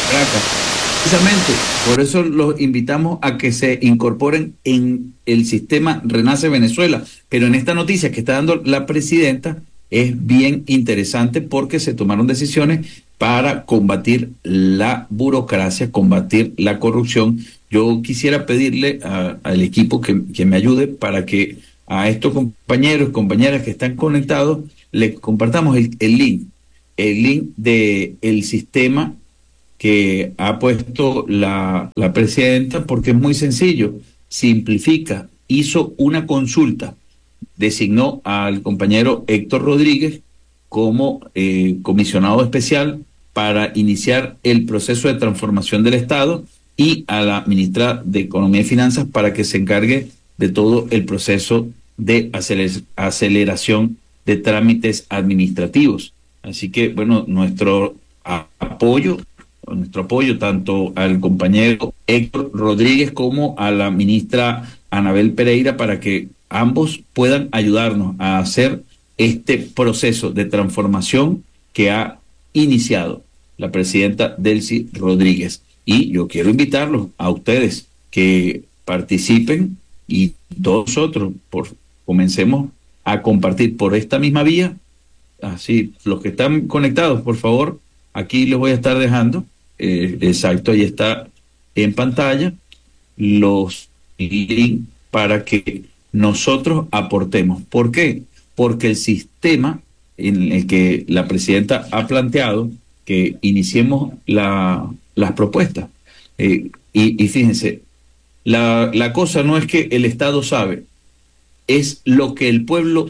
Caracas. Precisamente, por eso los invitamos a que se incorporen en el sistema Renace Venezuela. Pero en esta noticia que está dando la presidenta es bien interesante porque se tomaron decisiones para combatir la burocracia, combatir la corrupción. Yo quisiera pedirle al equipo que me ayude para que a estos compañeros, compañeras que están conectados, le compartamos el link de el sistema que ha puesto la presidenta, porque es muy sencillo, simplifica, hizo una consulta, designó al compañero Héctor Rodríguez como comisionado especial para iniciar el proceso de transformación del Estado y a la ministra de Economía y Finanzas para que se encargue de todo el proceso de aceleración de trámites administrativos. Así que, bueno, nuestro apoyo tanto al compañero Héctor Rodríguez como a la ministra Anabel Pereira para que ambos puedan ayudarnos a hacer este proceso de transformación que ha iniciado la presidenta Delcy Rodríguez. Y yo quiero invitarlos a ustedes que participen y todos nosotros comencemos a compartir por esta misma vía. Así, los que están conectados, por favor, aquí les voy a estar dejando. Exacto, ahí está en pantalla los links para que nosotros aportemos. ¿Por qué? Porque el sistema en el que la presidenta ha planteado que iniciemos las propuestas. Y fíjense, la cosa no es que el Estado sabe, es lo que el pueblo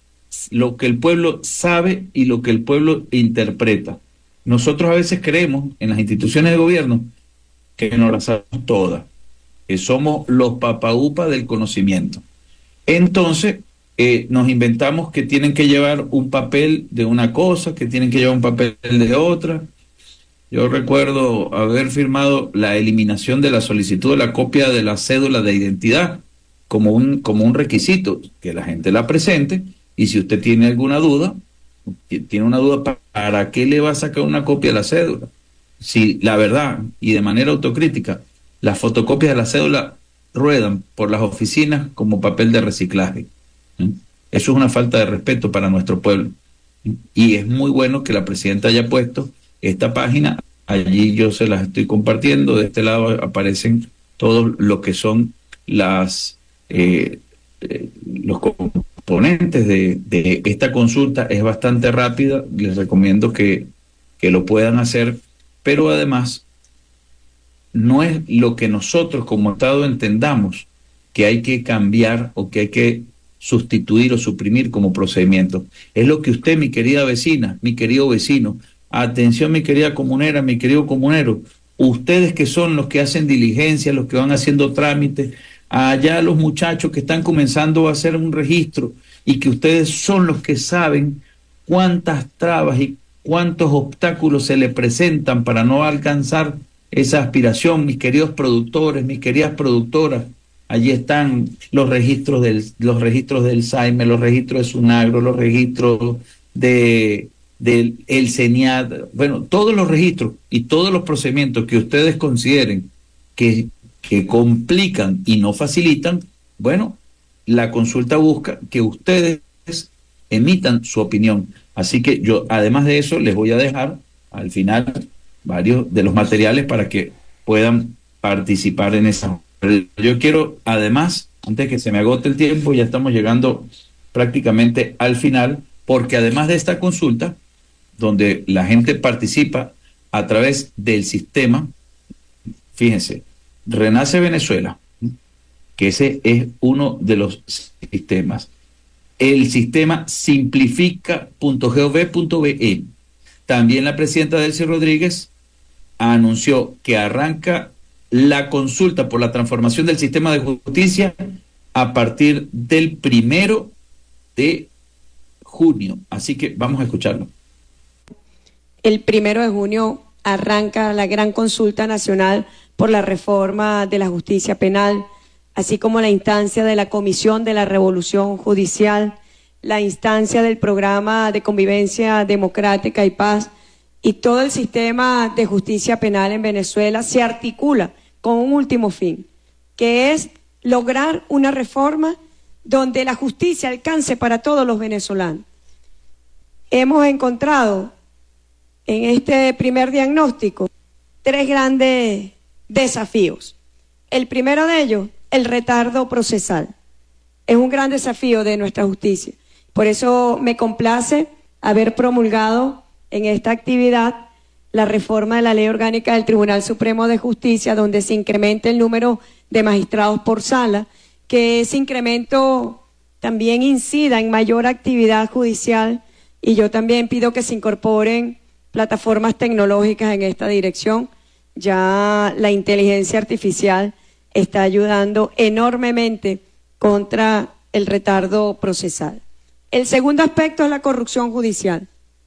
sabe y lo que el pueblo interpreta. Nosotros a veces creemos en las instituciones de gobierno que nos las sabemos todas, que somos los papaupa del conocimiento. Entonces, nos inventamos que tienen que llevar un papel de una cosa, que tienen que llevar un papel de otra. Yo recuerdo haber firmado la eliminación de la solicitud de la copia de la cédula de identidad como un requisito, que la gente la presente, y si usted tiene alguna duda, ¿para qué le va a sacar una copia de la cédula? Si la verdad, y de manera autocrítica, las fotocopias de la cédula ruedan por las oficinas como papel de reciclaje. Eso es una falta de respeto para nuestro pueblo. Y es muy bueno que la presidenta haya puesto esta página. Allí yo se las estoy compartiendo. De este lado aparecen todo lo que son los componentes de esta consulta. Es bastante rápida. Les recomiendo que lo puedan hacer. Pero además, no es lo que nosotros como Estado entendamos que hay que cambiar o que hay que sustituir o suprimir como procedimiento. Es lo que usted, mi querida vecina, mi querido vecino, atención mi querida comunera, mi querido comunero, ustedes que son los que hacen diligencia, los que van haciendo trámites, allá los muchachos que están comenzando a hacer un registro y que ustedes son los que saben cuántas trabas y cuántos obstáculos se le presentan para no alcanzar esa aspiración, mis queridos productores, mis queridas productoras. Allí están los registros del SAIME, los registros de SUNAGRO, los registros del CENIAT, bueno, todos los registros y todos los procedimientos que ustedes consideren que complican y no facilitan, bueno, la consulta busca que ustedes emitan su opinión. Así que yo, además de eso, les voy a dejar al final varios de los materiales para que puedan participar en esa. Yo quiero, además, antes que se me agote el tiempo, ya estamos llegando prácticamente al final, porque además de esta consulta, donde la gente participa a través del sistema, fíjense, Renace Venezuela, que ese es uno de los sistemas. El sistema simplifica.gov.be. También la presidenta Delcy Rodríguez anunció que arranca la consulta por la transformación del sistema de justicia a partir del 1 de junio. Así que vamos a escucharlo. El 1 de junio arranca la gran consulta nacional por la reforma de la justicia penal, así como la instancia de la Comisión de la Revolución Judicial, la instancia del Programa de Convivencia Democrática y Paz y todo el sistema de justicia penal en Venezuela se articula con un último fin, que es lograr una reforma donde la justicia alcance para todos los venezolanos. Hemos encontrado en este primer diagnóstico 3 grandes desafíos. El primero de ellos, el retardo procesal. Es un gran desafío de nuestra justicia. Por eso me complace haber promulgado en esta actividad la reforma de la Ley Orgánica del Tribunal Supremo de Justicia, donde se incrementa el número de magistrados por sala, que ese incremento también incida en mayor actividad judicial, y yo también pido que se incorporen plataformas tecnológicas en esta dirección. Ya la inteligencia artificial está ayudando enormemente contra el retardo procesal. El segundo aspecto es la corrupción judicial.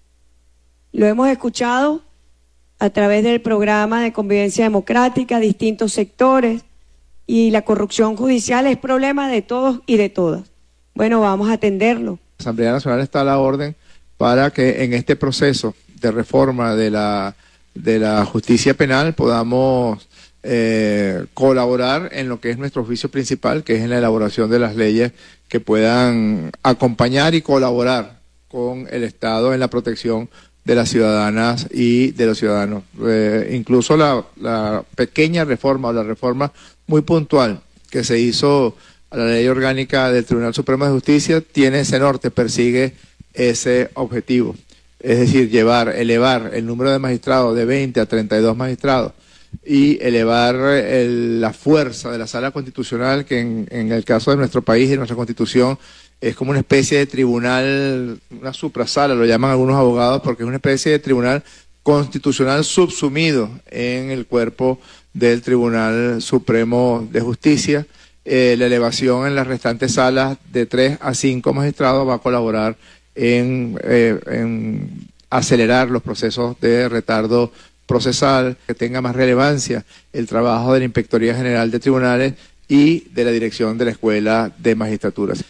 Lo hemos escuchado a través del programa de convivencia democrática, distintos sectores, y la corrupción judicial es problema de todos y de todas. Bueno, vamos a atenderlo. La Asamblea Nacional está a la orden para que en este proceso de reforma de la justicia penal podamos colaborar en lo que es nuestro oficio principal, que es en la elaboración de las leyes que puedan acompañar y colaborar con el Estado en la protección de las ciudadanas y de los ciudadanos. Incluso la pequeña reforma o la reforma muy puntual que se hizo a la Ley Orgánica del Tribunal Supremo de Justicia tiene ese norte, persigue ese objetivo. Es decir, elevar el número de magistrados de 20 a 32 magistrados y elevar la fuerza de la Sala Constitucional, que en el caso de nuestro país y de nuestra Constitución es como una especie de tribunal, una suprasala, lo llaman algunos abogados, porque es una especie de tribunal constitucional subsumido en el cuerpo del Tribunal Supremo de Justicia. La elevación en las restantes salas de 3 a 5 magistrados va a colaborar en acelerar los procesos de retardo procesal, que tenga más relevancia el trabajo de la Inspectoría General de Tribunales y de la dirección de la Escuela de Magistraturas.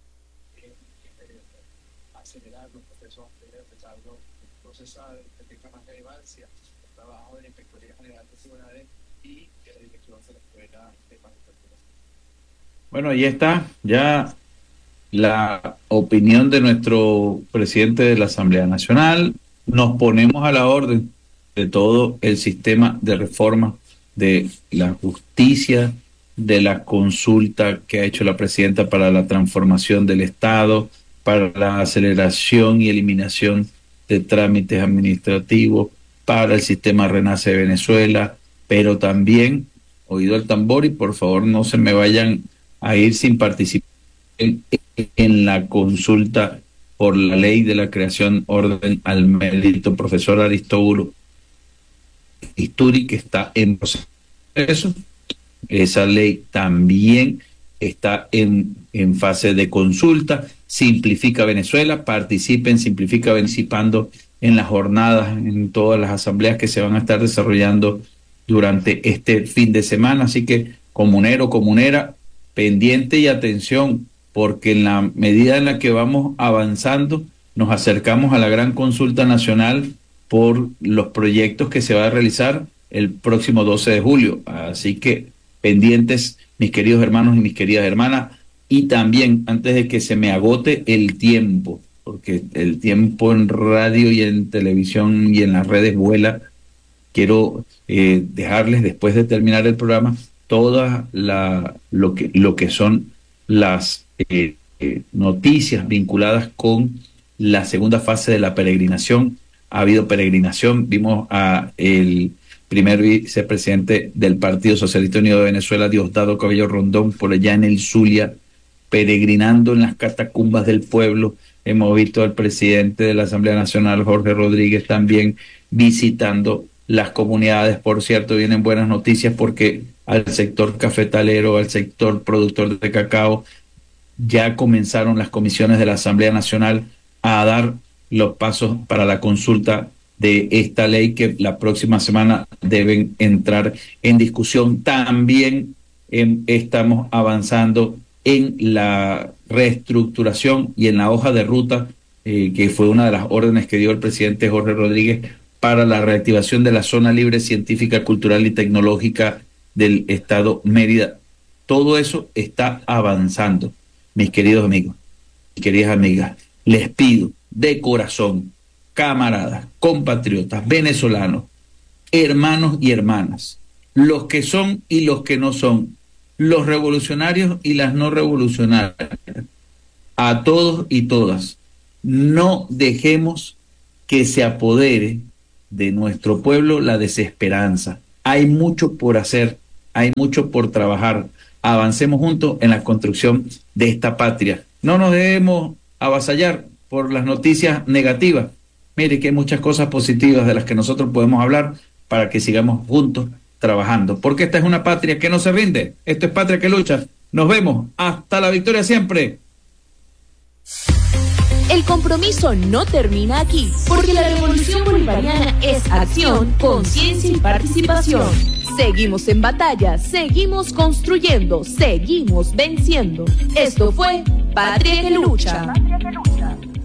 Acelerar los procesos de retardo procesal, que tenga más relevancia el trabajo de la Inspectoría General de Tribunales y de la dirección de la Escuela de Magistraturas. Bueno, ahí está ya la opinión de nuestro presidente de la Asamblea Nacional. Nos ponemos a la orden de todo el sistema de reforma de la justicia, de la consulta que ha hecho la presidenta para la transformación del Estado, para la aceleración y eliminación de trámites administrativos, para el sistema Renace Venezuela, pero también, oído el tambor, y por favor no se me vayan a ir sin participar en la consulta por la ley de la creación orden al mérito, profesor Aristóbulo Isturi, que está en proceso. Esa ley también está en fase de consulta. Simplifica Venezuela, participen, simplifica participando en las jornadas, en todas las asambleas que se van a estar desarrollando durante este fin de semana. Así que, comunero, comunera, pendiente y atención, porque en la medida en la que vamos avanzando, nos acercamos a la gran consulta nacional por los proyectos que se va a realizar el próximo 12 de julio. Así que pendientes, mis queridos hermanos y mis queridas hermanas, y también, antes de que se me agote el tiempo, porque el tiempo en radio y en televisión y en las redes vuela, quiero dejarles, después de terminar el programa, toda lo que son las noticias vinculadas con la segunda fase de la peregrinación. Ha habido peregrinación, vimos a el primer vicepresidente del Partido Socialista Unido de Venezuela, Diosdado Cabello Rondón, por allá en el Zulia, peregrinando en las catacumbas del pueblo. Hemos visto al presidente de la Asamblea Nacional, Jorge Rodríguez, también visitando las comunidades. Por cierto, vienen buenas noticias porque al sector cafetalero, al sector productor de cacao, ya comenzaron las comisiones de la Asamblea Nacional a dar los pasos para la consulta de esta ley, que la próxima semana deben entrar en discusión. También estamos avanzando en la reestructuración y en la hoja de ruta, que fue una de las órdenes que dio el presidente Jorge Rodríguez para la reactivación de la zona libre científica, cultural y tecnológica del estado Mérida. Todo eso está avanzando, mis queridos amigos, mis queridas amigas. Les pido de corazón, camaradas, compatriotas, venezolanos, hermanos y hermanas, los que son y los que no son, los revolucionarios y las no revolucionarias, a todos y todas, no dejemos que se apodere de nuestro pueblo la desesperanza. Hay mucho por hacer, hay mucho por trabajar. Avancemos juntos en la construcción de esta patria. No nos debemos avasallar por las noticias negativas. Mire que hay muchas cosas positivas de las que nosotros podemos hablar para que sigamos juntos trabajando. Porque esta es una patria que no se rinde. Esto es patria que lucha. Nos vemos. Hasta la victoria siempre. El compromiso no termina aquí, porque la revolución bolivariana es acción, conciencia y participación. Seguimos en batalla, seguimos construyendo, seguimos venciendo. Esto fue Patria que Lucha.